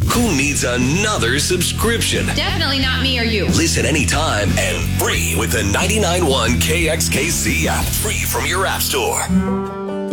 Who needs another subscription? Definitely not me or you. Listen anytime and free with the 99.1 KXKC app. Free from your app store.